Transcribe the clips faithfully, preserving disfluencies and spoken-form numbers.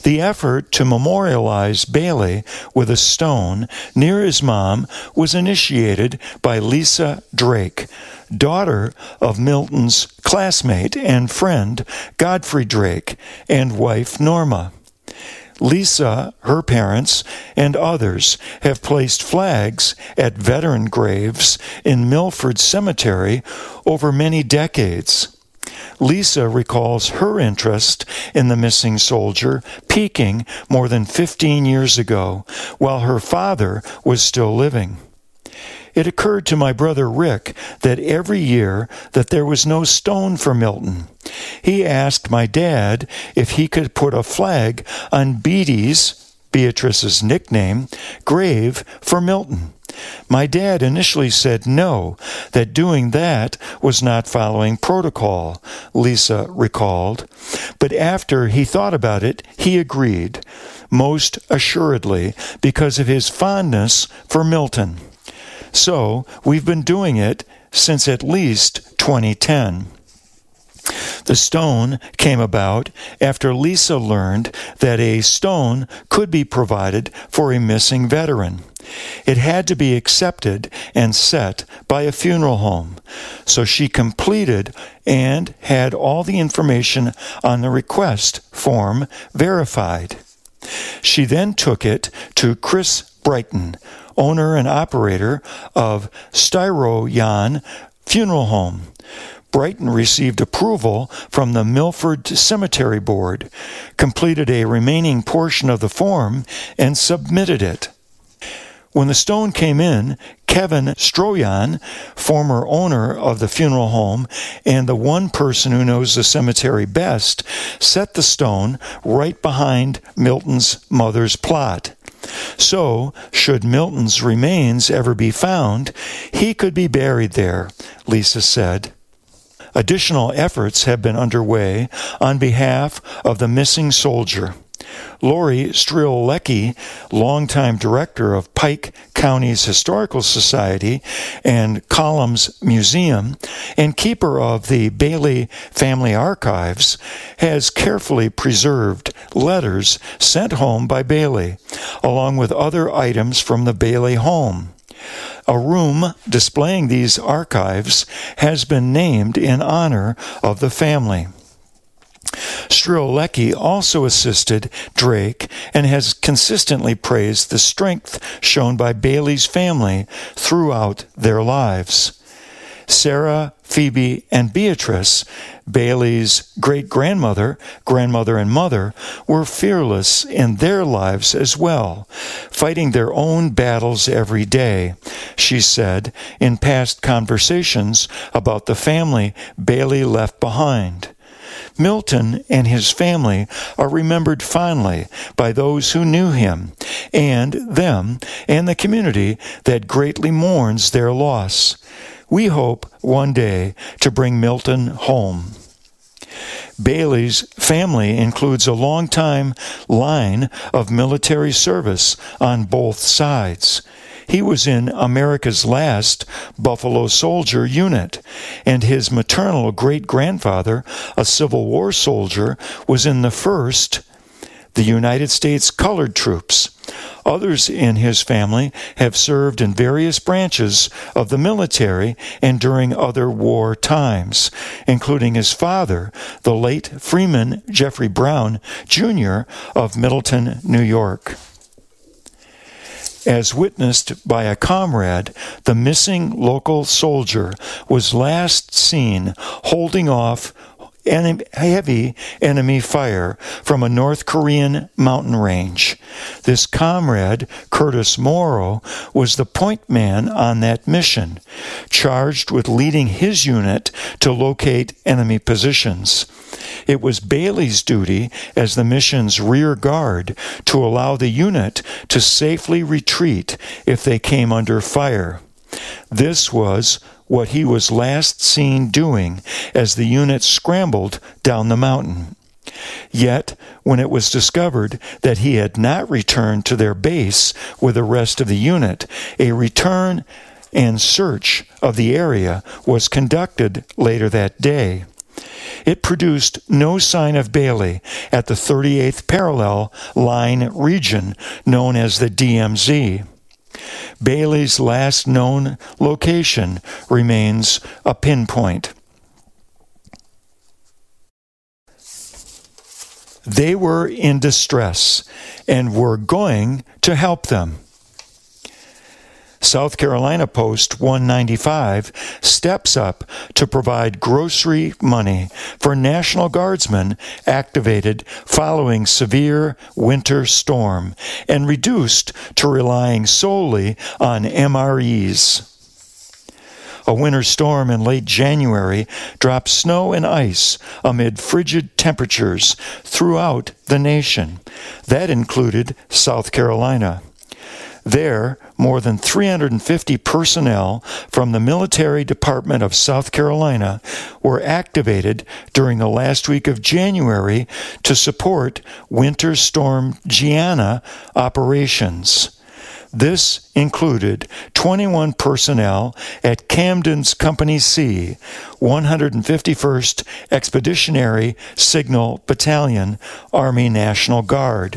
The effort to memorialize Bailey with a stone near his mom was initiated by Lisa Drake, daughter of Milton's classmate and friend Godfrey Drake, and wife Norma. Lisa, her parents, and others have placed flags at veteran graves in Milford Cemetery over many decades. Lisa recalls her interest in the missing soldier peaking more than fifteen years ago, while her father was still living. It occurred to my brother Rick that every year that there was no stone for Milton. He asked my dad if he could put a flag on Beatty's, Beatrice's nickname, grave for Milton. My dad initially said no, that doing that was not following protocol, Lisa recalled. But after he thought about it, he agreed, most assuredly because of his fondness for Milton. So, we've been doing it since at least twenty ten. The stone came about after Lisa learned that a stone could be provided for a missing veteran. It had to be accepted and set by a funeral home, so she completed and had all the information on the request form verified. She then took it to Chris Brighton, owner and operator of Styroyan Funeral Home. Brighton received approval from the Milford Cemetery Board, completed a remaining portion of the form, and submitted it. When the stone came in, Kevin Stroyan, former owner of the funeral home and the one person who knows the cemetery best, set the stone right behind Milton's mother's plot. So, should Milton's remains ever be found, he could be buried there, Lisa said. Additional efforts have been underway on behalf of the missing soldier. Lori Strielecki, longtime director of Pike County's Historical Society and Columns Museum, and keeper of the Bailey Family Archives, has carefully preserved letters sent home by Bailey, along with other items from the Bailey home. A room displaying these archives has been named in honor of the family. Strielecki also assisted Drake and has consistently praised the strength shown by Bailey's family throughout their lives. Sarah, Phoebe, and Beatrice, Bailey's great-grandmother, grandmother, and mother, were fearless in their lives as well, fighting their own battles every day, she said in past conversations about the family Bailey left behind. Milton and his family are remembered fondly by those who knew him, and them, and the community that greatly mourns their loss. We hope one day to bring Milton home. Bailey's family includes a long-time line of military service on both sides. He was in America's last Buffalo Soldier unit, and his maternal great-grandfather, a Civil War soldier, was in the first, the United States Colored Troops. Others in his family have served in various branches of the military and during other war times, including his father, the late Freeman Jeffrey Brown, Junior of Middleton, New York. As witnessed by a comrade, the missing local soldier was last seen holding off enemy, heavy enemy fire from a North Korean mountain range. This comrade, Curtis Morrow, was the point man on that mission, charged with leading his unit to locate enemy positions. It was Bailey's duty as the mission's rear guard to allow the unit to safely retreat if they came under fire. This was what he was last seen doing as the unit scrambled down the mountain. Yet, when it was discovered that he had not returned to their base with the rest of the unit, a return and search of the area was conducted later that day. It produced no sign of Bailey at the thirty-eighth parallel line region known as the D M Z. Bailey's last known location remains a pinpoint. They were in distress and were going to help them. South Carolina Post one ninety-five steps up to provide grocery money for National Guardsmen activated following severe winter storm and reduced to relying solely on M R Es. A winter storm in late January dropped snow and ice amid frigid temperatures throughout the nation. That included South Carolina. There, more than three hundred fifty personnel from the Military Department of South Carolina were activated during the last week of January to support Winter Storm Gianna operations. This included twenty-one personnel at Camden's Company C, one hundred fifty-first Expeditionary Signal Battalion, Army National Guard.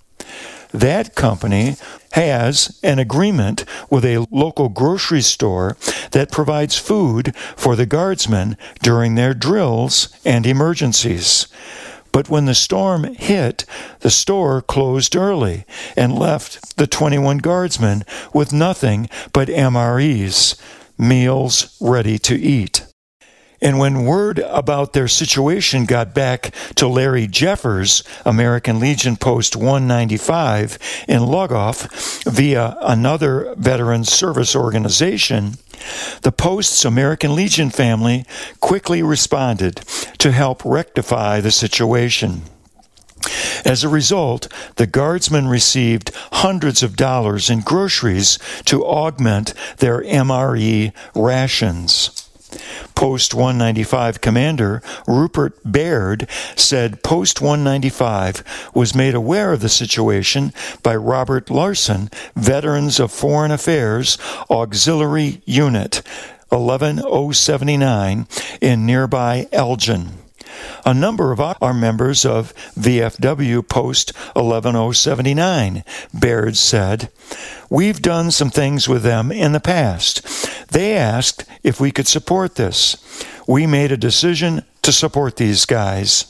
That company has an agreement with a local grocery store that provides food for the guardsmen during their drills and emergencies. But when the storm hit, the store closed early and left the twenty-one guardsmen with nothing but M R Es, meals ready to eat. And when word about their situation got back to Larry Jeffers, American Legion Post one ninety-five in Lugoff, via another veterans service organization, the Post's American Legion family quickly responded to help rectify the situation. As a result, the Guardsmen received hundreds of dollars in groceries to augment their M R E rations. Post one ninety-five Commander Rupert Baird said Post one ninety-five was made aware of the situation by Robert Larson, Veterans of Foreign Affairs Auxiliary Unit eleven oh seventy-nine in nearby Elgin. A number of our members of V F W Post eleven oh seventy-nine, Baird said. We've done some things with them in the past. They asked if we could support this. We made a decision to support these guys.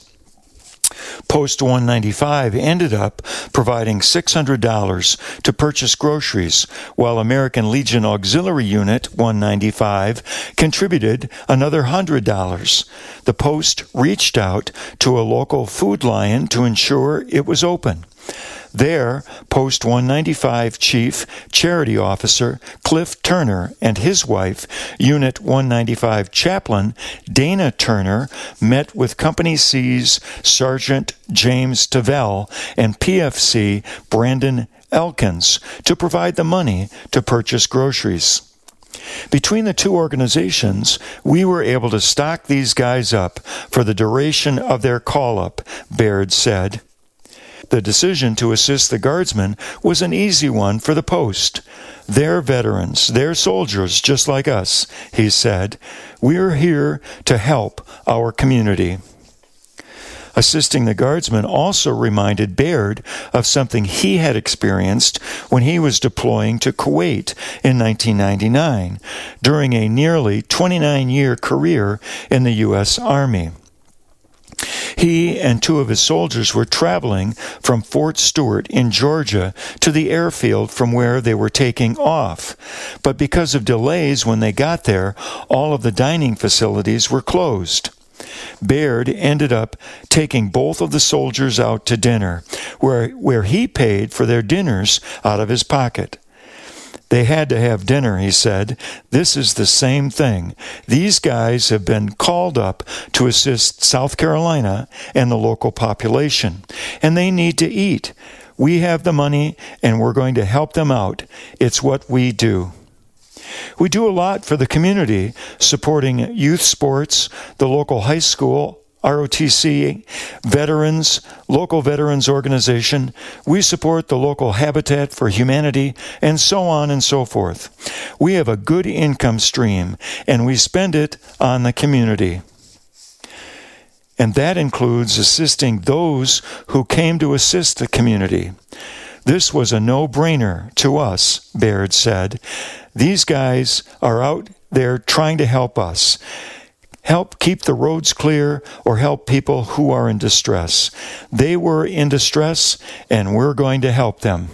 Post one ninety-five ended up providing six hundred dollars to purchase groceries, while American Legion Auxiliary Unit one ninety-five contributed another one hundred dollars. The Post reached out to a local Food Lion to ensure it was open. There, Post one ninety-five Chief Charity Officer Cliff Turner and his wife, Unit one ninety-five Chaplain Dana Turner, met with Company C's Sergeant James Tavel and P F C Brandon Elkins to provide the money to purchase groceries. Between the two organizations, we were able to stock these guys up for the duration of their call-up, Baird said. The decision to assist the Guardsmen was an easy one for the Post. They're veterans, they're soldiers just like us, he said. We're here to help our community. Assisting the Guardsmen also reminded Baird of something he had experienced when he was deploying to Kuwait in nineteen ninety-nine, during a nearly twenty-nine-year career in the U S Army. He and two of his soldiers were traveling from Fort Stewart in Georgia to the airfield from where they were taking off. But because of delays when they got there, all of the dining facilities were closed. Baird ended up taking both of the soldiers out to dinner, where, where he paid for their dinners out of his pocket. They had to have dinner, he said. This is the same thing. These guys have been called up to assist South Carolina and the local population, and they need to eat. We have the money, and we're going to help them out. It's what we do. We do a lot for the community, supporting youth sports, the local high school, R O T C, veterans, local veterans organization. We support the local Habitat for Humanity, and so on and so forth. We have a good income stream, and we spend it on the community. and that includes assisting those who came to assist the community. This was a no-brainer to us, Baird said. These guys are out there trying to help us. Help keep the roads clear or help people who are in distress. They were in distress, and we're going to help them.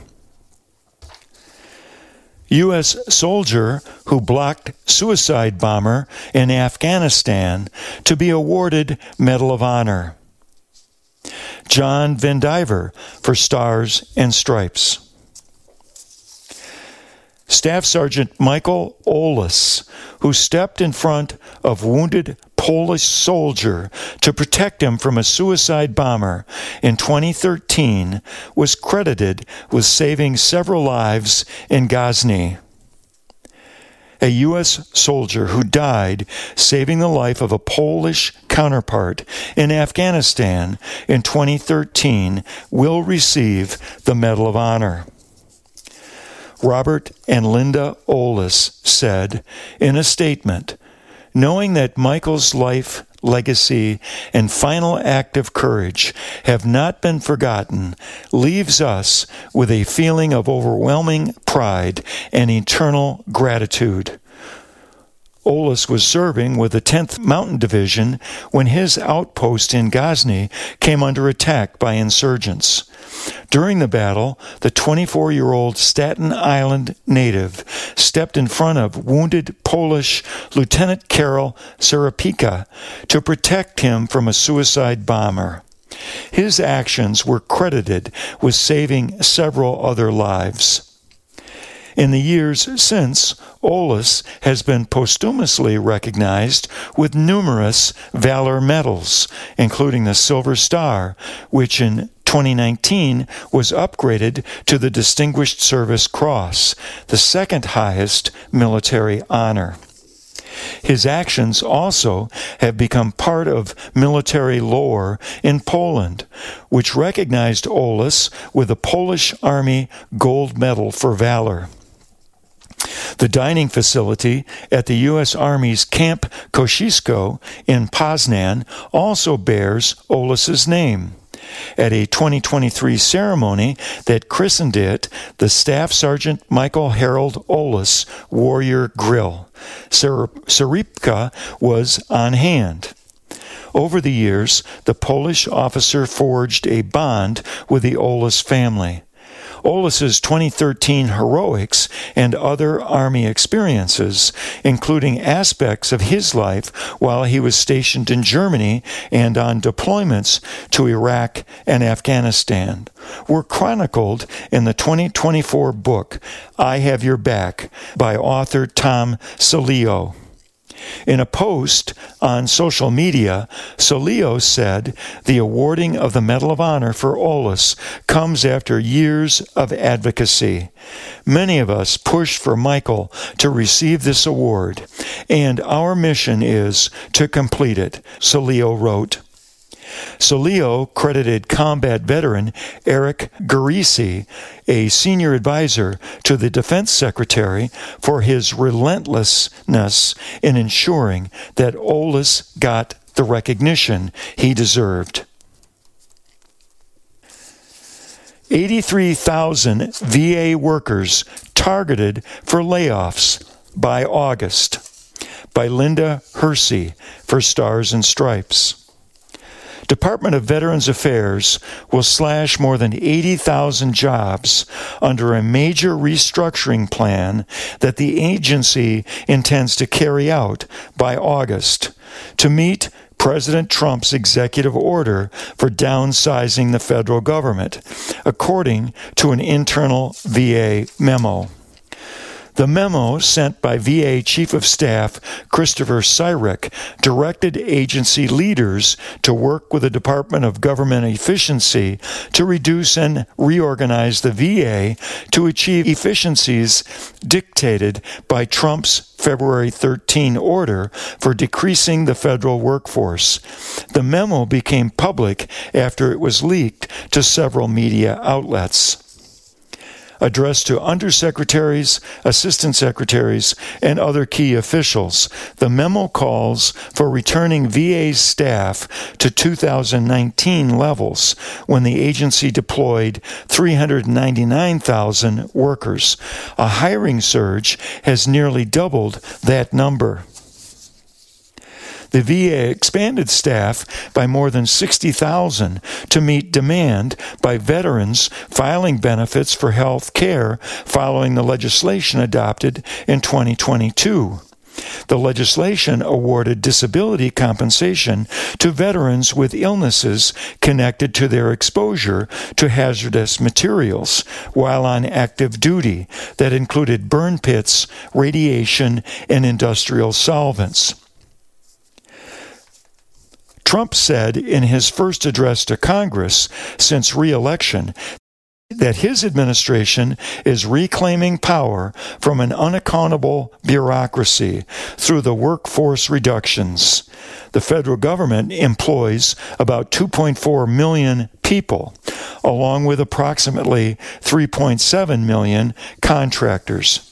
U S soldier who blocked suicide bomber in Afghanistan to be awarded Medal of Honor. John Vandiver for Stars and Stripes. Staff Sergeant Michael Olis, who stepped in front of wounded Polish soldier to protect him from a suicide bomber in twenty thirteen, was credited with saving several lives in Ghazni. A U S soldier who died saving the life of a Polish counterpart in Afghanistan in twenty thirteen will receive the Medal of Honor. Robert and Linda Olis said in a statement, knowing that Michael's life, legacy, and final act of courage have not been forgotten leaves us with a feeling of overwhelming pride and eternal gratitude. Olis was serving with the tenth Mountain Division when his outpost in Ghazni came under attack by insurgents. During the battle, the twenty-four-year-old Staten Island native stepped in front of wounded Polish Lieutenant Karol Serapika to protect him from a suicide bomber. His actions were credited with saving several other lives. In the years since, Olis has been posthumously recognized with numerous Valor Medals, including the Silver Star, which in twenty nineteen was upgraded to the Distinguished Service Cross, the second highest military honor. His actions also have become part of military lore in Poland, which recognized Olis with the Polish Army Gold Medal for Valor. The dining facility at the U S Army's Camp Kosciuszko in Poznan also bears Olis's name. At a twenty twenty-three ceremony that christened it the Staff Sergeant Michael Harold Olis Warrior Grill, Serapika was on hand. Over the years, the Polish officer forged a bond with the Olis family. Olis's twenty thirteen heroics and other Army experiences, including aspects of his life while he was stationed in Germany and on deployments to Iraq and Afghanistan, were chronicled in the twenty twenty-four book, I Have Your Back, by author Tom Saleo. In a post on social media, Saleo said the awarding of the Medal of Honor for Olis comes after years of advocacy. Many of us pushed for Michael to receive this award, and our mission is to complete it, Saleo wrote. Saleo credited combat veteran Eric Garisi, a senior advisor to the Defense Secretary, for his relentlessness in ensuring that Olis got the recognition he deserved. eighty-three thousand V A workers targeted for layoffs by August, by Linda Hersey for Stars and Stripes. Department of Veterans Affairs will slash more than eighty thousand jobs under a major restructuring plan that the agency intends to carry out by August to meet President Trump's executive order for downsizing the federal government, according to an internal V A memo. The memo sent by V A Chief of Staff Christopher Cyrick directed agency leaders to work with the Department of Government Efficiency to reduce and reorganize the V A to achieve efficiencies dictated by Trump's February thirteenth order for decreasing the federal workforce. The memo became public after it was leaked to several media outlets. addressed to undersecretaries, assistant secretaries, and other key officials. The memo calls for returning V A's staff to two thousand nineteen levels, when the agency deployed three hundred ninety-nine thousand workers. A hiring surge has nearly doubled that number. The V A expanded staff by more than sixty thousand to meet demand by veterans filing benefits for health care following the legislation adopted in twenty twenty-two. The legislation awarded disability compensation to veterans with illnesses connected to their exposure to hazardous materials while on active duty that included burn pits, radiation, and industrial solvents. Trump said in his first address to Congress since re-election that his administration is reclaiming power from an unaccountable bureaucracy through the workforce reductions. The federal government employs about two point four million people, along with approximately three point seven million contractors.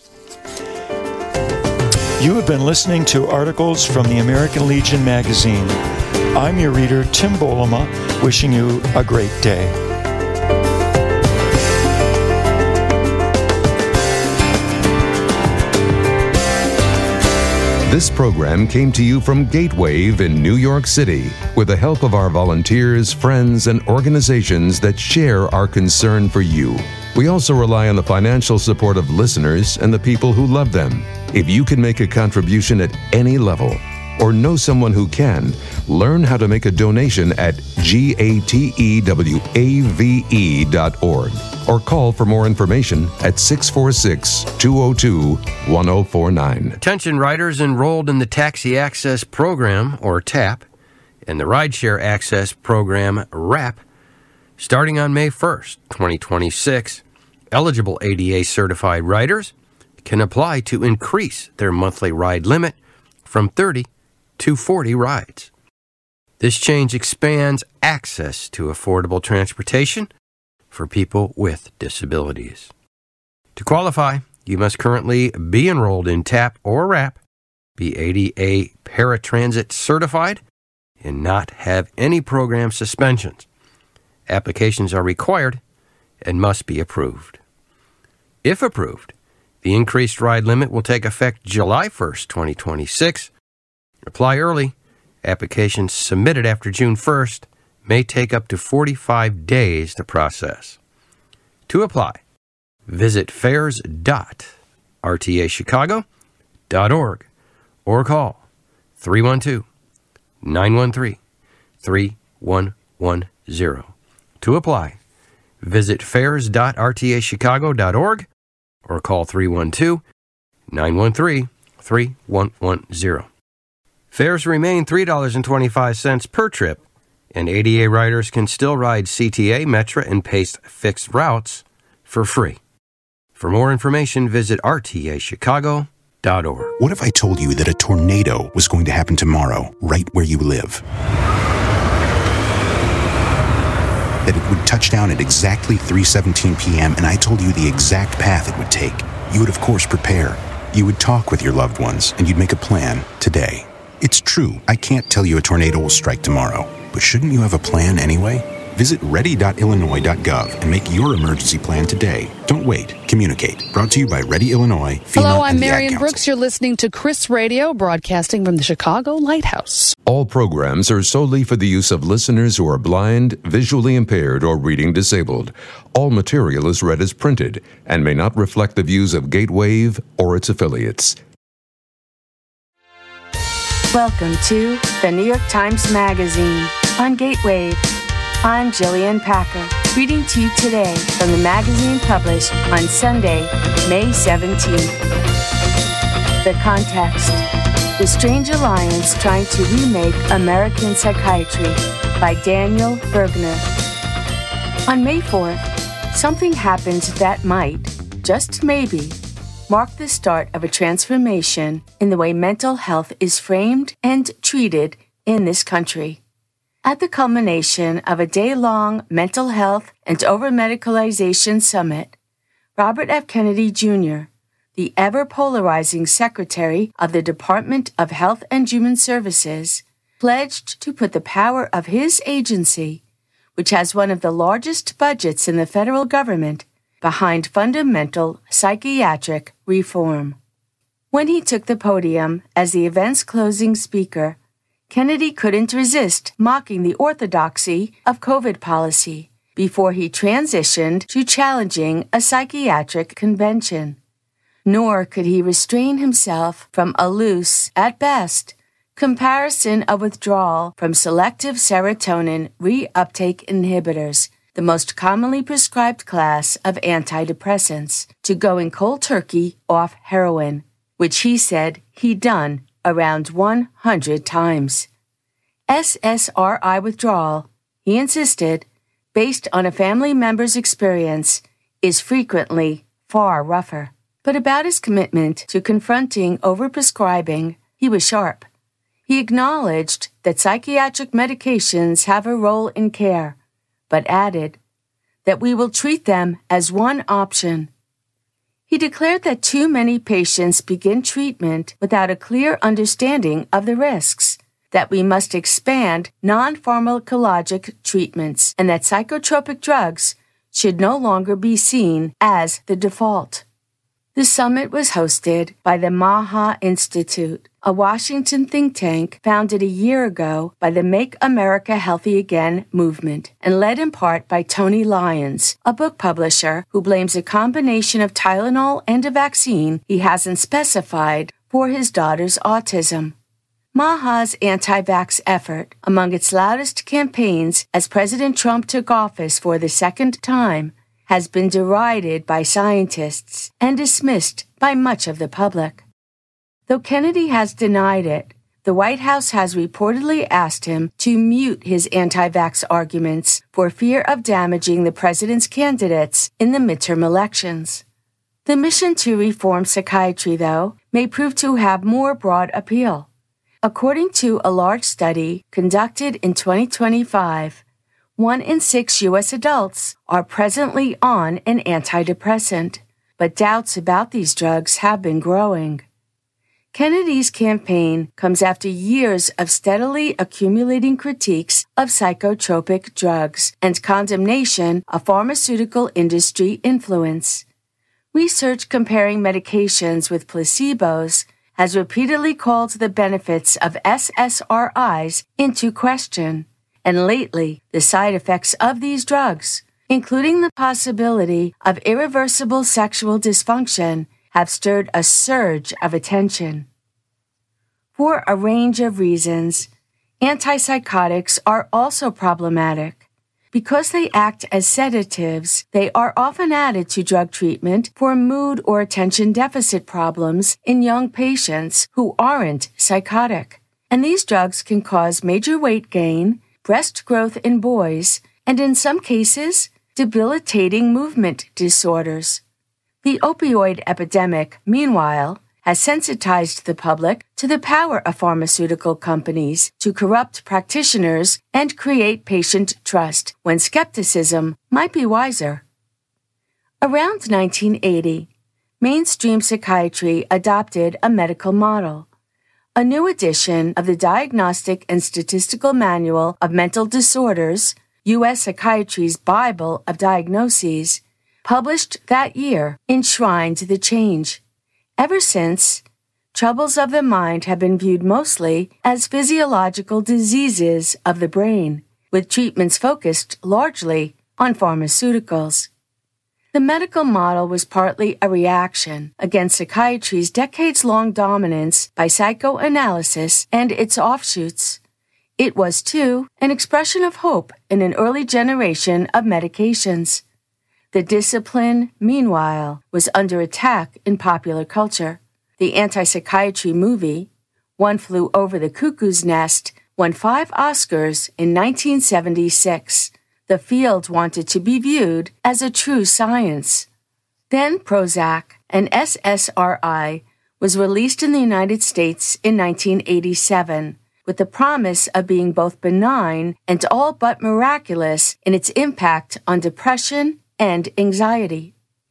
You have been listening to articles from the American Legion magazine. I'm your reader, Tim Bolema, wishing you a great day. This program came to you from Gatewave in New York City with the help of our volunteers, friends, and organizations that share our concern for you. We also rely on the financial support of listeners and the people who love them. If you can make a contribution at any level, or know someone who can, learn how to make a donation at gatewave dot org or call for more information at six four six, two oh two, one oh four nine. Attention riders enrolled in the Taxi Access Program, or TAP, and the Rideshare Access Program, RAP, starting on May first, twenty twenty-six, eligible A D A-certified riders can apply to increase their monthly ride limit from thirty to forty rides. This change expands access to affordable transportation for people with disabilities. To qualify, you must currently be enrolled in TAP or RAP, be A D A paratransit certified, and not have any program suspensions. Applications are required and must be approved. If approved, the increased ride limit will take effect July first, twenty twenty-six. Apply early. Applications submitted after June first may take up to forty-five days to process. To apply, visit fares dot r t a chicago dot org or call three one two, nine one three, three one one zero. To apply, visit fares dot r t a chicago dot org or call three one two, nine one three, three one one zero. Fares remain three dollars and twenty-five cents per trip, and A D A riders can still ride C T A, Metra, and Pace fixed routes for free. For more information, visit r t a chicago dot org. What if I told you that a tornado was going to happen tomorrow, right where you live? That it would touch down at exactly three seventeen p.m., and I told you the exact path it would take. You would, of course, prepare. You would talk with your loved ones, and you'd make a plan today. It's true, I can't tell you a tornado will strike tomorrow, but shouldn't you have a plan anyway? Visit ready dot illinois dot gov and make your emergency plan today. Don't wait. Communicate. Brought to you by Ready Illinois, FEMA, Hello, I'm and the Ad Marion Council. Brooks. You're listening to Chris Radio, broadcasting from the Chicago Lighthouse. All programs are solely for the use of listeners who are blind, visually impaired, or reading disabled. All material is read as printed and may not reflect the views of Gatewave or its affiliates. Welcome to the New York Times Magazine on Gatewave. I'm Jillian Packer, reading to you today from the magazine published on Sunday, May seventeenth. The context: The Strange Alliance Trying to Remake American Psychiatry by Daniel Bergner. On May fourth, something happened that might, just maybe, mark the start of a transformation in the way mental health is framed and treated in this country. At the culmination of a day-long mental health and over-medicalization summit, Robert F. Kennedy, Junior, the ever-polarizing Secretary of the Department of Health and Human Services, pledged to put the power of his agency, which has one of the largest budgets in the federal government, behind fundamental psychiatric reform. When he took the podium as the event's closing speaker, Kennedy couldn't resist mocking the orthodoxy of COVID policy before he transitioned to challenging a psychiatric convention. Nor could he restrain himself from a loose, at best, comparison of withdrawal from selective serotonin reuptake inhibitors, the most commonly prescribed class of antidepressants, to going cold turkey off heroin, which he said he'd done around one hundred times. S S R I withdrawal, he insisted, based on a family member's experience, is frequently far rougher. But about his commitment to confronting overprescribing, he was sharp. He acknowledged that psychiatric medications have a role in care, but added that we will treat them as one option. He declared that too many patients begin treatment without a clear understanding of the risks, that we must expand non-pharmacologic treatments, and that psychotropic drugs should no longer be seen as the default. The summit was hosted by the MAHA Institute, a Washington think tank founded a year ago by the Make America Healthy Again movement and led in part by Tony Lyons, a book publisher who blames a combination of Tylenol and a vaccine he hasn't specified for his daughter's autism. MAHA's anti-vax effort, among its loudest campaigns as President Trump took office for the second time, has been derided by scientists and dismissed by much of the public. Though Kennedy has denied it, the White House has reportedly asked him to mute his anti-vax arguments for fear of damaging the president's candidates in the midterm elections. The mission to reform psychiatry, though, may prove to have more broad appeal. According to a large study conducted in twenty twenty-five, one in six U S adults are presently on an antidepressant, but doubts about these drugs have been growing. Kennedy's campaign comes after years of steadily accumulating critiques of psychotropic drugs and condemnation of pharmaceutical industry influence. Research comparing medications with placebos has repeatedly called the benefits of S S R Is into question, and lately the side effects of these drugs, including the possibility of irreversible sexual dysfunction, have stirred a surge of attention. For a range of reasons, antipsychotics are also problematic. Because they act as sedatives, they are often added to drug treatment for mood or attention deficit problems in young patients who aren't psychotic. And these drugs can cause major weight gain, breast growth in boys, and in some cases, debilitating movement disorders. The opioid epidemic, meanwhile, has sensitized the public to the power of pharmaceutical companies to corrupt practitioners and create patient trust when skepticism might be wiser. Around nineteen eighty, mainstream psychiatry adopted a medical model. A new edition of the Diagnostic and Statistical Manual of Mental Disorders, U S Psychiatry's Bible of Diagnoses, published that year, enshrined the change. Ever since, troubles of the mind have been viewed mostly as physiological diseases of the brain, with treatments focused largely on pharmaceuticals. The medical model was partly a reaction against psychiatry's decades-long dominance by psychoanalysis and its offshoots. It was, too, an expression of hope in an early generation of medications. The discipline, meanwhile, was under attack in popular culture. The anti-psychiatry movie, One Flew Over the Cuckoo's Nest, won five Oscars in nineteen seventy-six. The field wanted to be viewed as a true science. Then Prozac, an S S R I, was released in the United States in nineteen eighty-seven, with the promise of being both benign and all but miraculous in its impact on depression and anxiety.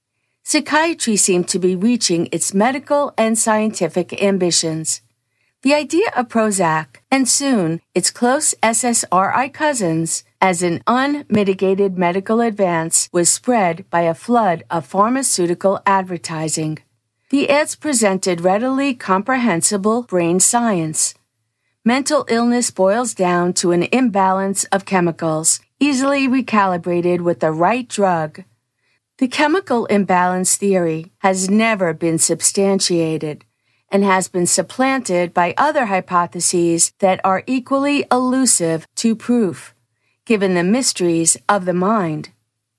psychiatry seemed to be reaching its medical and scientific ambitions. The idea of Prozac, and soon its close S S R I cousins, as an unmitigated medical advance was spread by a flood of pharmaceutical advertising. The ads presented readily comprehensible brain science. Mental illness boils down to an imbalance of chemicals, easily recalibrated with the right drug. The chemical imbalance theory has never been substantiated and has been supplanted by other hypotheses that are equally elusive to proof, given the mysteries of the mind.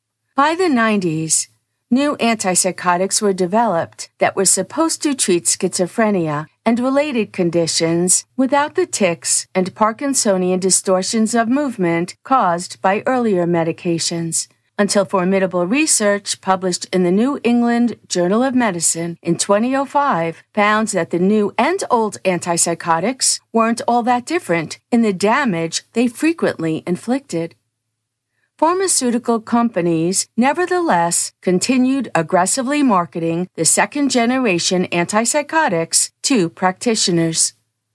By the nineties, new antipsychotics were developed that were supposed to treat schizophrenia and related conditions without the tics and Parkinsonian distortions of movement caused by earlier medications, until formidable research published in the New England Journal of Medicine in twenty oh five found that the new and old antipsychotics weren't all that different in the damage they frequently inflicted. Pharmaceutical companies nevertheless continued aggressively marketing the second-generation antipsychotics to practitioners.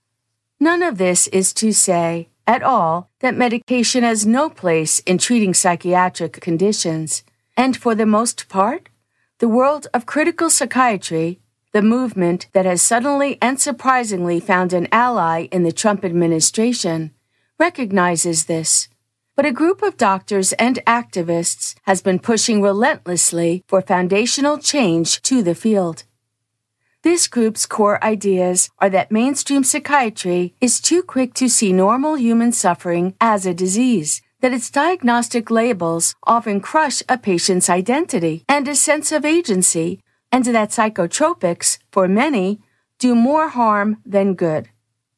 None of this is to say at all that medication has no place in treating psychiatric conditions, and for the most part, the world of critical psychiatry, the movement that has suddenly and surprisingly found an ally in the Trump administration, recognizes this. But a group of doctors and activists has been pushing relentlessly for foundational change to the field. This group's core ideas are that mainstream psychiatry is too quick to see normal human suffering as a disease, that its diagnostic labels often crush a patient's identity and a sense of agency, and that psychotropics, for many, do more harm than good.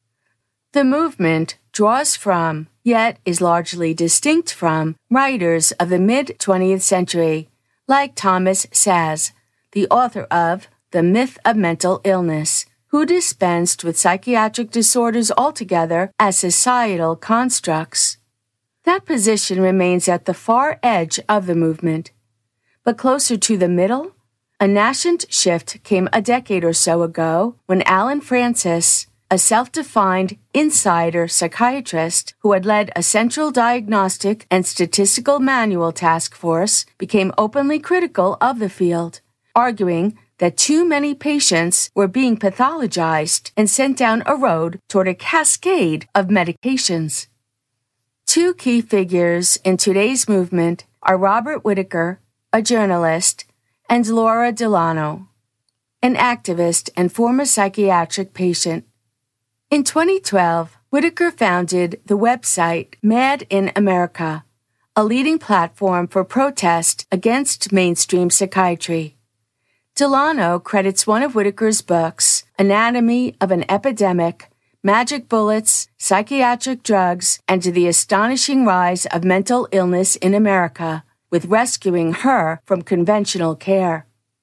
The movement draws from, yet is largely distinct from, writers of the mid-twentieth century, like Thomas Szasz, the author of The Myth of Mental Illness, who dispensed with psychiatric disorders altogether as societal constructs. That position remains at the far edge of the movement. But closer to the middle, a nascent shift came a decade or so ago when Alan Francis, a self-defined insider psychiatrist who had led a central diagnostic and statistical manual task force, became openly critical of the field, arguing that too many patients were being pathologized and sent down a road toward a cascade of medications. Two key figures in today's movement are Robert Whitaker, a journalist, and Laura Delano, an activist and former psychiatric patient. In twenty twelve, Whitaker founded the website Mad in America, a leading platform for protest against mainstream psychiatry. Delano credits one of Whitaker's books, Anatomy of an Epidemic, Magic Bullets, Psychiatric Drugs, and the Astonishing Rise of Mental Illness in America, with rescuing her from conventional care.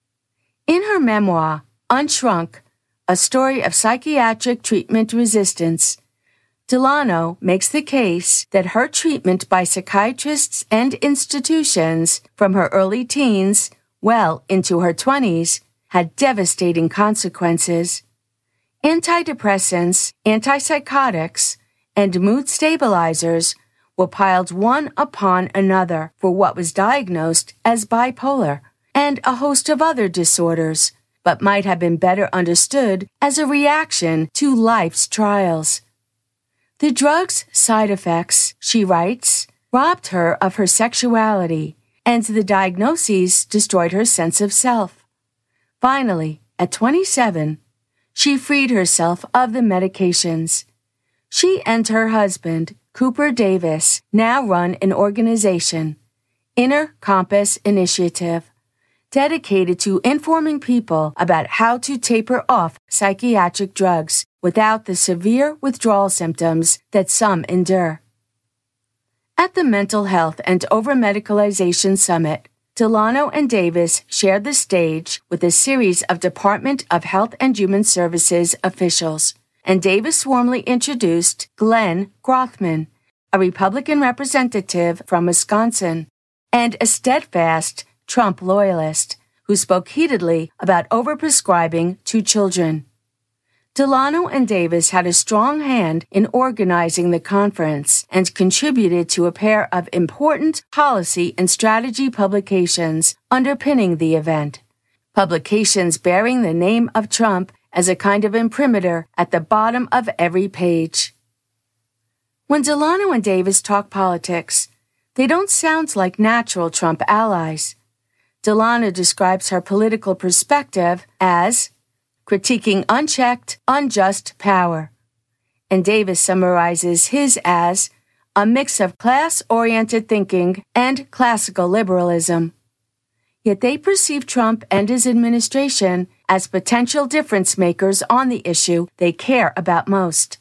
In her memoir, Unshrunk, A Story of Psychiatric Treatment Resistance, Delano makes the case that her treatment by psychiatrists and institutions from her early teens well into her twenties, had devastating consequences. Antidepressants, antipsychotics, and mood stabilizers were piled one upon another for what was diagnosed as bipolar and a host of other disorders, but might have been better understood as a reaction to life's trials. The drug's side effects, she writes, robbed her of her sexuality, and the diagnoses destroyed her sense of self. Finally, at twenty-seven, she freed herself of the medications. She and her husband, Cooper Davis, now run an organization, Inner Compass Initiative, dedicated to informing people about how to taper off psychiatric drugs without the severe withdrawal symptoms that some endure. At the Mental Health and Over-Medicalization Summit, Delano and Davis shared the stage with a series of Department of Health and Human Services officials, and Davis warmly introduced Glenn Grothman, a Republican representative from Wisconsin, and a steadfast Trump loyalist who spoke heatedly about overprescribing to children. Delano and Davis had a strong hand in organizing the conference and contributed to a pair of important policy and strategy publications underpinning the event, publications bearing the name of Trump as a kind of imprimatur at the bottom of every page. When Delano and Davis talk politics, they don't sound like natural Trump allies. Delano describes her political perspective as critiquing unchecked, unjust power, and Davis summarizes his as a mix of class-oriented thinking and classical liberalism. Yet they perceive Trump and his administration as potential difference-makers on the issue they care about most.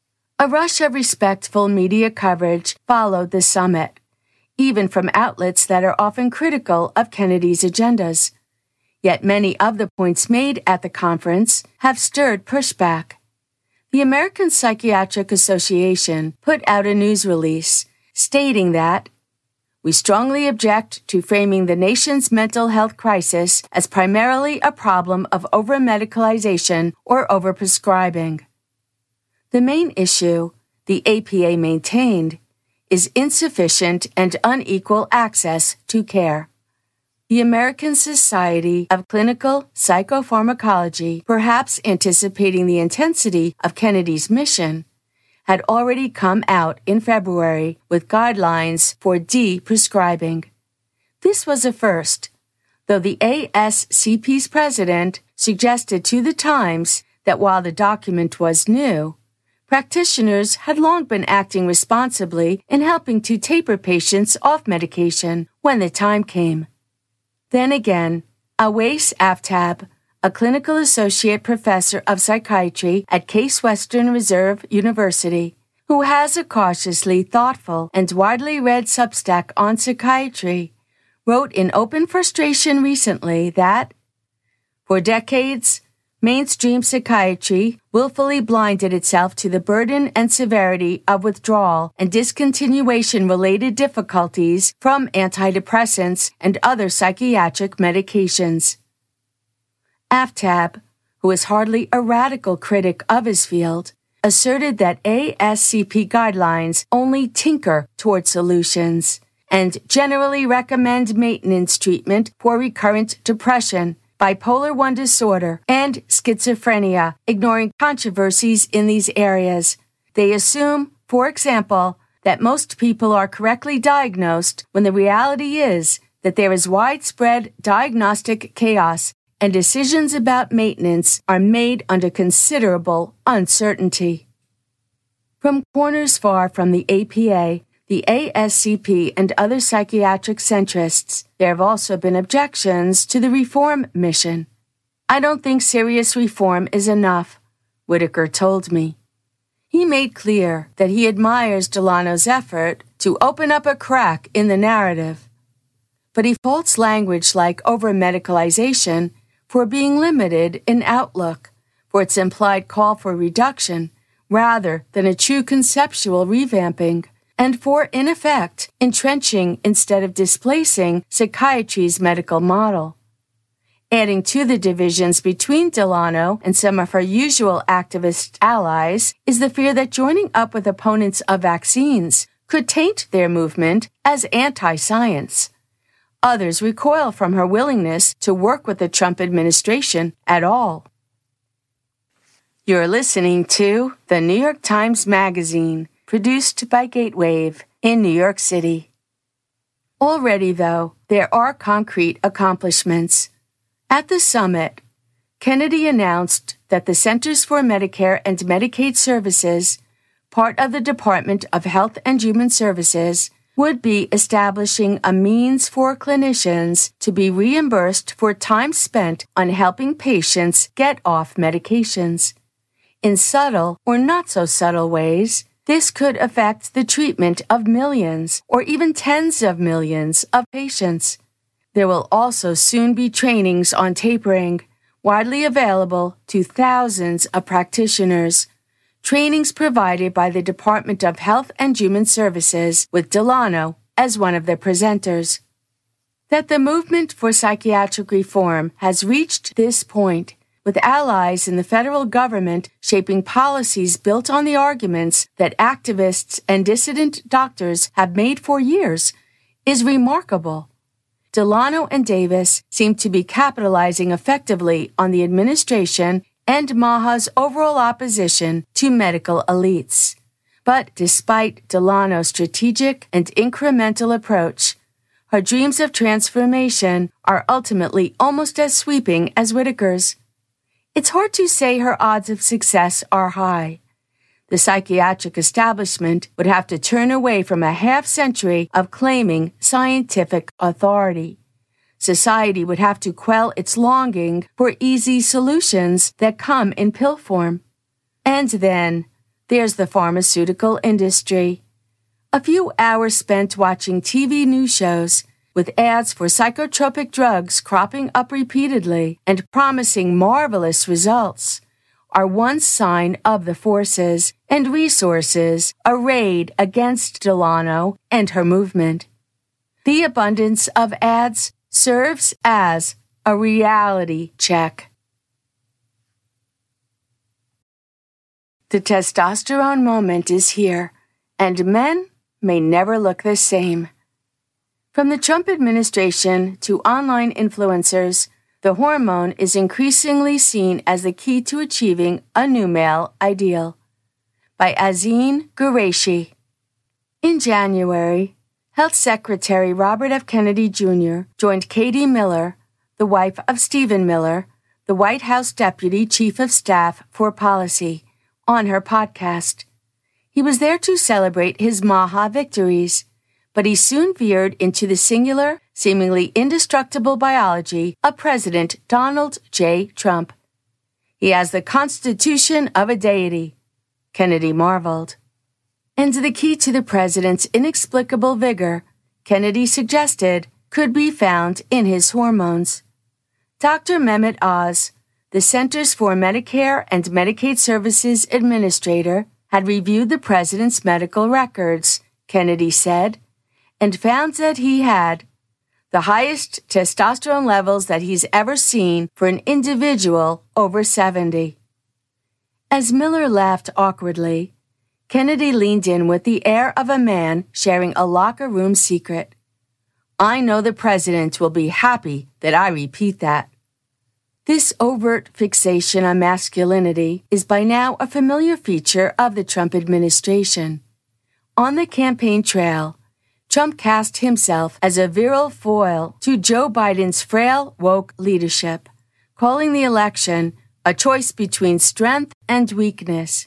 A rush of respectful media coverage followed the summit, even from outlets that are often critical of Kennedy's agendas. Yet many of the points made at the conference have stirred pushback. The American Psychiatric Association put out a news release stating that we strongly object to framing the nation's mental health crisis as primarily a problem of over-medicalization or over-prescribing. The main issue, the A P A maintained, is insufficient and unequal access to care. The American Society of Clinical Psychopharmacology, perhaps anticipating the intensity of Kennedy's mission, had already come out in February with guidelines for de-prescribing. This was a first, though the A S C P's president suggested to the Times that while the document was new, practitioners had long been acting responsibly in helping to taper patients off medication when the time came. Then again, Awais Aftab, a clinical associate professor of psychiatry at Case Western Reserve University, who has a cautiously thoughtful and widely read Substack on psychiatry, wrote in open frustration recently that, for decades, mainstream psychiatry willfully blinded itself to the burden and severity of withdrawal and discontinuation-related difficulties from antidepressants and other psychiatric medications. Aftab, who is hardly a radical critic of his field, asserted that A S C P guidelines only tinker toward solutions and generally recommend maintenance treatment for recurrent depression, bipolar one disorder, and schizophrenia, ignoring controversies in these areas. They assume, for example, that most people are correctly diagnosed when the reality is that there is widespread diagnostic chaos and decisions about maintenance are made under considerable uncertainty. From corners far from the A P A, the A S C P, and other psychiatric centrists, there have also been objections to the reform mission. I don't think serious reform is enough, Whitaker told me. He made clear that he admires Delano's effort to open up a crack in the narrative, but he faults language like over-medicalization for being limited in outlook, for its implied call for reduction rather than a true conceptual revamping, and for, in effect, entrenching instead of displacing psychiatry's medical model. Adding to the divisions between Delano and some of her usual activist allies is the fear that joining up with opponents of vaccines could taint their movement as anti-science. Others recoil from her willingness to work with the Trump administration at all. You're listening to the New York Times Magazine, produced by Gatewave in New York City. Already, though, there are concrete accomplishments. At the summit, Kennedy announced that the Centers for Medicare and Medicaid Services, part of the Department of Health and Human Services, would be establishing a means for clinicians to be reimbursed for time spent on helping patients get off medications. In subtle or not so subtle ways, this could affect the treatment of millions or even tens of millions of patients. There will also soon be trainings on tapering, widely available to thousands of practitioners. Trainings provided by the Department of Health and Human Services with Delano as one of the presenters. that the movement for psychiatric reform has reached this point, with allies in the federal government shaping policies built on the arguments that activists and dissident doctors have made for years, is remarkable. Delano and Davis seem to be capitalizing effectively on the administration and Maha's overall opposition to medical elites. But despite Delano's strategic and incremental approach, her dreams of transformation are ultimately almost as sweeping as Whitaker's. It's hard to say her odds of success are high. The psychiatric establishment would have to turn away from a half-century of claiming scientific authority. Society would have to quell its longing for easy solutions that come in pill form. And then, there's the pharmaceutical industry. A few hours spent watching T V news shows, with ads for psychotropic drugs cropping up repeatedly and promising marvelous results, are one sign of the forces and resources arrayed against Delano and her movement. The abundance of ads serves as a reality check. The testosterone moment is here, and men may never look the same. From the Trump administration to online influencers, the hormone is increasingly seen as the key to achieving a new male ideal. By Azeen Qureshi. In January, Health Secretary Robert F. Kennedy Junior joined Katie Miller, the wife of Stephen Miller, the White House Deputy Chief of Staff for Policy, on her podcast. He was there to celebrate his Maha victories, but he soon veered into the singular, seemingly indestructible biology of President Donald J. Trump. He has the constitution of a deity, Kennedy marveled. And the key to the president's inexplicable vigor, Kennedy suggested, could be found in his hormones. Doctor Mehmet Oz, the Centers for Medicare and Medicaid Services Administrator, had reviewed the president's medical records, Kennedy said, and found that he had the highest testosterone levels that he's ever seen for an individual over seventy. As Miller laughed awkwardly, Kennedy leaned in with the air of a man sharing a locker room secret. I know the president will be happy that I repeat that. This overt fixation on masculinity is by now a familiar feature of the Trump administration. On the campaign trail, Trump cast himself as a virile foil to Joe Biden's frail, woke leadership, calling the election a choice between strength and weakness.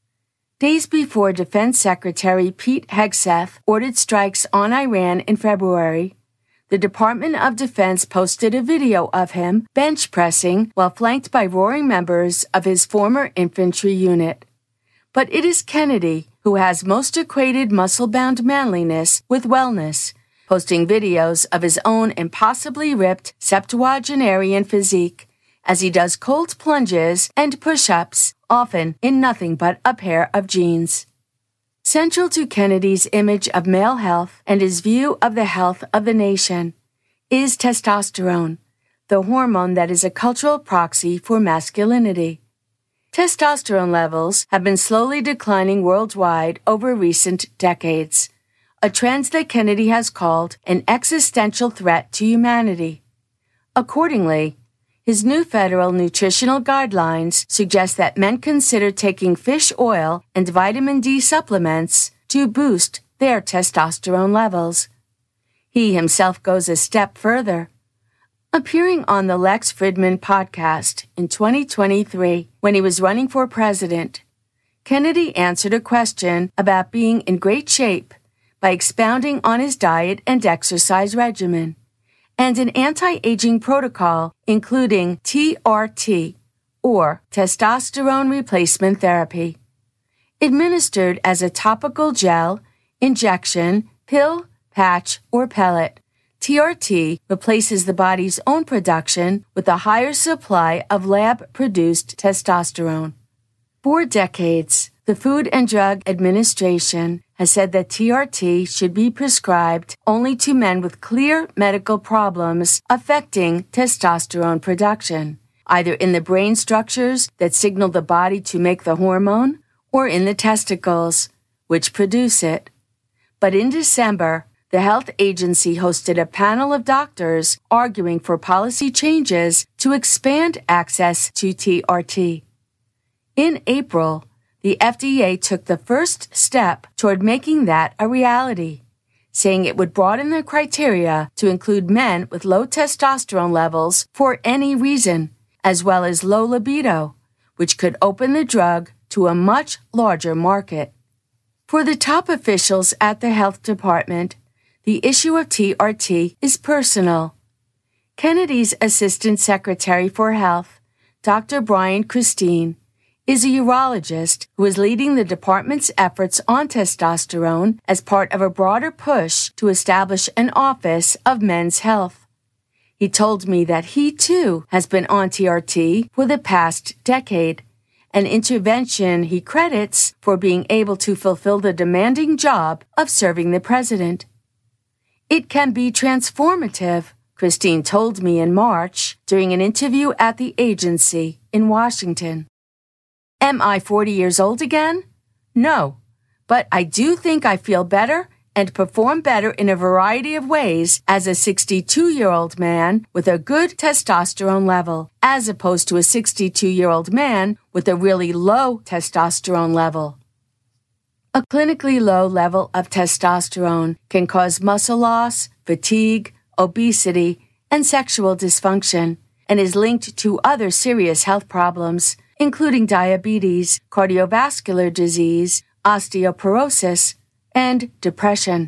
Days before Defense Secretary Pete Hegseth ordered strikes on Iran in February, the Department of Defense posted a video of him bench pressing while flanked by roaring members of his former infantry unit. But it is Kennedy who has most equated muscle-bound manliness with wellness, posting videos of his own impossibly ripped septuagenarian physique as he does cold plunges and push-ups, often in nothing but a pair of jeans. Central to Kennedy's image of male health and his view of the health of the nation is testosterone, the hormone that is a cultural proxy for masculinity. Testosterone levels have been slowly declining worldwide over recent decades, a trend that Kennedy has called an existential threat to humanity. Accordingly, his new federal nutritional guidelines suggest that men consider taking fish oil and vitamin D supplements to boost their testosterone levels. He himself goes a step further. Appearing on the Lex Fridman podcast in twenty twenty-three, when he was running for president, Kennedy answered a question about being in great shape by expounding on his diet and exercise regimen, and an anti-aging protocol including T R T, or testosterone replacement therapy. Administered as a topical gel, injection, pill, patch, or pellet, T R T replaces the body's own production with a higher supply of lab-produced testosterone. For decades, the Food and Drug Administration has said that T R T should be prescribed only to men with clear medical problems affecting testosterone production, either in the brain structures that signal the body to make the hormone or in the testicles, which produce it. But in December, the health agency hosted a panel of doctors arguing for policy changes to expand access to T R T. In April, the F D A took the first step toward making that a reality, saying it would broaden the criteria to include men with low testosterone levels for any reason, as well as low libido, which could open the drug to a much larger market. For the top officials at the health department, the issue of T R T is personal. Kennedy's Assistant Secretary for Health, Doctor Brian Christine, is a urologist who is leading the department's efforts on testosterone as part of a broader push to establish an Office of Men's Health. He told me that he, too, has been on T R T for the past decade, an intervention he credits for being able to fulfill the demanding job of serving the president. It can be transformative, Christine told me in March during an interview at the agency in Washington. Am I forty years old again? No, but I do think I feel better and perform better in a variety of ways as a sixty-two-year-old man with a good testosterone level, as opposed to a sixty-two-year-old man with a really low testosterone level. A clinically low level of testosterone can cause muscle loss, fatigue, obesity, and sexual dysfunction, and is linked to other serious health problems, including diabetes, cardiovascular disease, osteoporosis, and depression.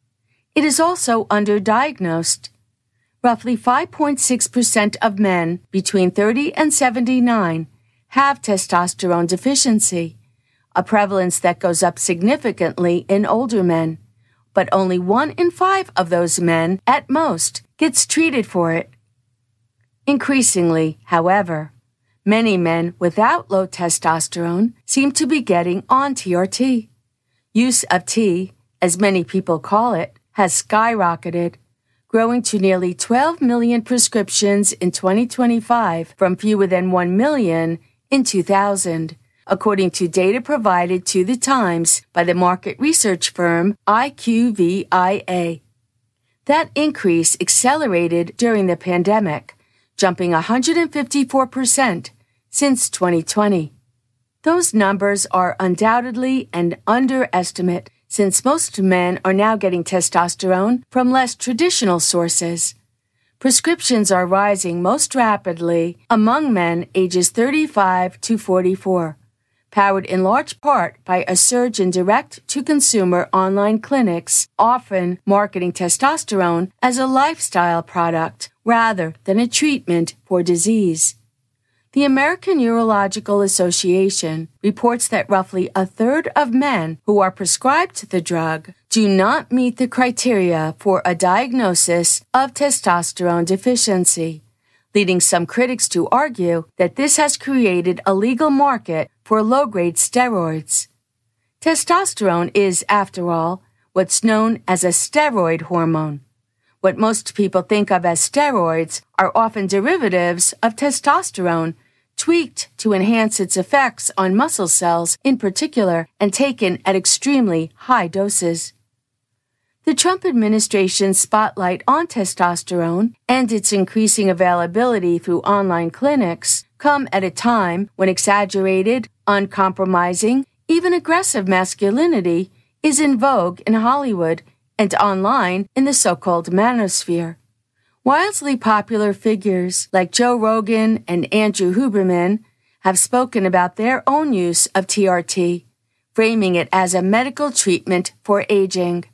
It is also underdiagnosed. Roughly five point six percent of men between thirty and seventy-nine have testosterone deficiency, a prevalence that goes up significantly in older men, but only one in five of those men, at most, gets treated for it. Increasingly, however, many men without low testosterone seem to be getting on T R T. Use of T, as many people call it, has skyrocketed, growing to nearly twelve million prescriptions in twenty twenty-five from fewer than one million in two thousand, according to data provided to The Times by the market research firm I Q V I A. That increase accelerated during the pandemic, jumping one hundred fifty-four percent since twenty twenty. Those numbers are undoubtedly an underestimate, since most men are now getting testosterone from less traditional sources. Prescriptions are rising most rapidly among men ages thirty-five to forty-four, powered in large part by a surge in direct-to-consumer online clinics, often marketing testosterone as a lifestyle product rather than a treatment for disease. The American Urological Association reports that roughly a third of men who are prescribed the drug do not meet the criteria for a diagnosis of testosterone deficiency, leading some critics to argue that this has created a legal market for low-grade steroids. Testosterone is, after all, what's known as a steroid hormone. What most people think of as steroids are often derivatives of testosterone, tweaked to enhance its effects on muscle cells in particular and taken at extremely high doses. The Trump administration's spotlight on testosterone and its increasing availability through online clinics come at a time when exaggerated, uncompromising, even aggressive masculinity is in vogue in Hollywood and online in the so-called manosphere. Wildly popular figures like Joe Rogan and Andrew Huberman have spoken about their own use of T R T, framing it as a medical treatment for aging.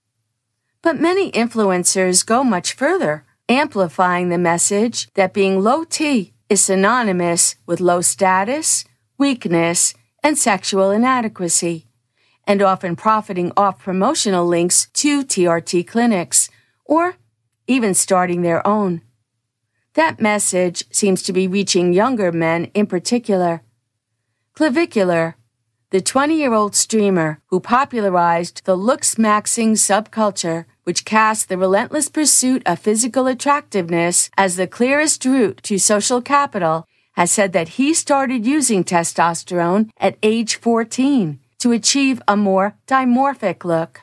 But many influencers go much further, amplifying the message that being low T is synonymous with low status, weakness, and sexual inadequacy, and often profiting off promotional links to T R T clinics, or even starting their own. That message seems to be reaching younger men in particular. Clavicular, the twenty-year-old streamer who popularized the looks-maxing subculture, which casts the relentless pursuit of physical attractiveness as the clearest route to social capital, has said that he started using testosterone at age fourteen to achieve a more dimorphic look.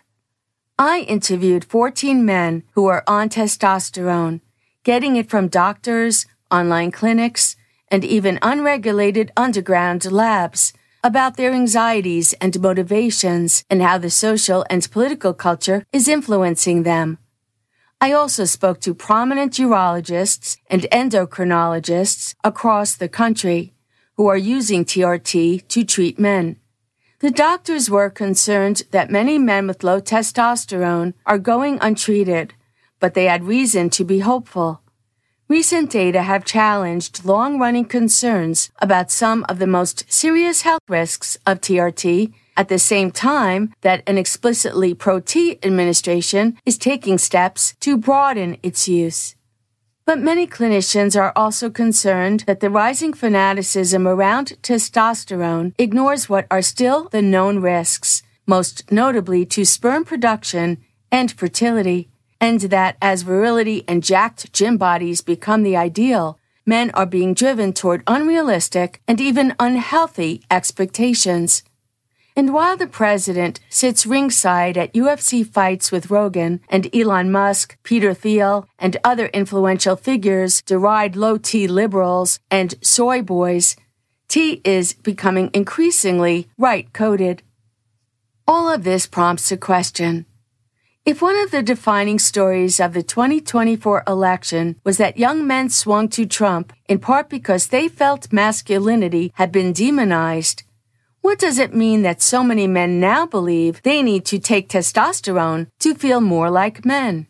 I interviewed fourteen men who are on testosterone, getting it from doctors, online clinics, and even unregulated underground labs, about their anxieties and motivations and how the social and political culture is influencing them. I also spoke to prominent urologists and endocrinologists across the country who are using T R T to treat men. The doctors were concerned that many men with low testosterone are going untreated, but they had reason to be hopeful. Recent data have challenged long-running concerns about some of the most serious health risks of T R T, at the same time that an explicitly pro-T administration is taking steps to broaden its use. But many clinicians are also concerned that the rising fanaticism around testosterone ignores what are still the known risks, most notably to sperm production and fertility, and that as virility and jacked gym bodies become the ideal, men are being driven toward unrealistic and even unhealthy expectations. And while the president sits ringside at U F C fights with Rogan and Elon Musk, Peter Thiel, and other influential figures deride low-T liberals and soy boys, T is becoming increasingly right-coded. All of this prompts a question. If one of the defining stories of the twenty twenty-four election was that young men swung to Trump in part because they felt masculinity had been demonized, what does it mean that so many men now believe they need to take testosterone to feel more like men?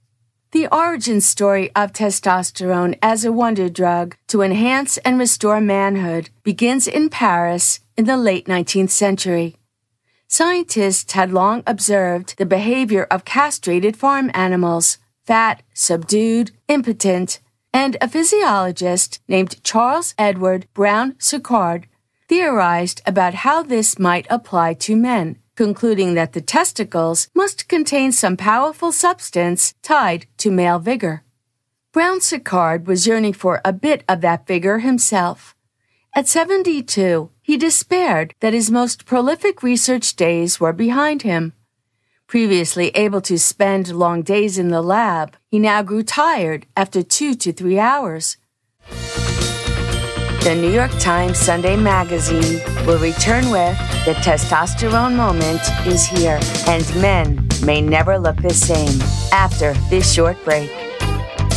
The origin story of testosterone as a wonder drug to enhance and restore manhood begins in Paris in the late nineteenth century. Scientists had long observed the behavior of castrated farm animals, fat, subdued, impotent, and a physiologist named Charles Edward Brown-Séquard theorized about how this might apply to men, concluding that the testicles must contain some powerful substance tied to male vigor. Brown-Séquard was yearning for a bit of that vigor himself. At seventy-two, he despaired that his most prolific research days were behind him. Previously able to spend long days in the lab, he now grew tired after two to three hours. The New York Times Sunday Magazine will return with The Testosterone Moment is Here, and men may never look the same after this short break.